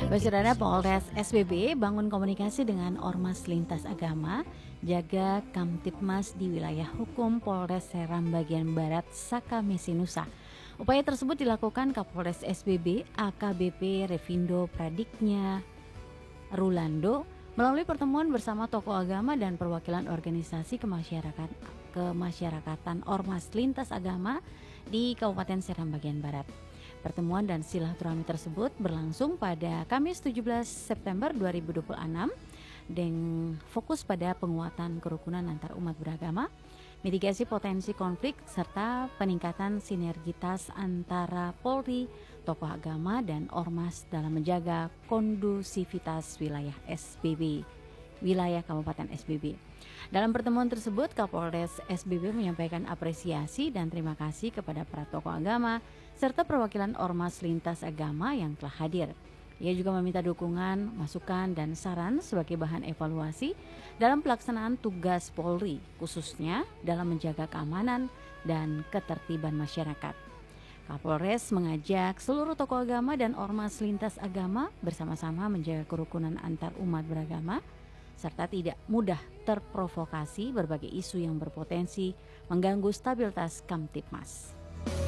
Saudara, Polres SBB bangun komunikasi dengan ormas lintas agama, jaga Kamtipmas di wilayah hukum Polres Seram bagian Barat Sakamisi Nusa. Upaya tersebut dilakukan Kapolres SBB AKBP Revindo Pradiknya Rulando melalui pertemuan bersama tokoh agama dan perwakilan organisasi kemasyarakatan ormas lintas agama di Kabupaten Seram bagian Barat. Pertemuan dan silaturahmi tersebut berlangsung pada Kamis 17 September 2026 dengan fokus pada penguatan kerukunan antar umat beragama, mitigasi potensi konflik, serta peningkatan sinergitas antara Polri, tokoh agama, dan ormas dalam menjaga kondusivitas wilayah Kabupaten SBB. Dalam pertemuan tersebut, Kapolres SBB menyampaikan apresiasi dan terima kasih kepada para tokoh agama serta perwakilan ormas lintas agama yang telah hadir. Ia juga meminta dukungan, masukan, dan saran sebagai bahan evaluasi dalam pelaksanaan tugas Polri, khususnya dalam menjaga keamanan dan ketertiban masyarakat. Kapolres mengajak seluruh tokoh agama dan ormas lintas agama bersama-sama menjaga kerukunan antar umat beragama, serta tidak mudah terprovokasi berbagai isu yang berpotensi mengganggu stabilitas Kamtipmas.